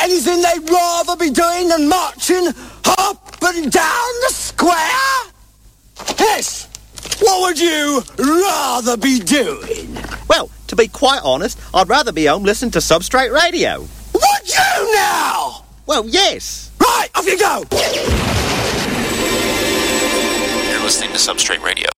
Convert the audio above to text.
got anything they'd rather be doing than marching up and down the square? Yes. What would you rather be doing? Well, to be quite honest, I'd rather be home listening to Substrate Radio. Would you now? Well, yes. Right, off you go. You're listening to Substrate Radio.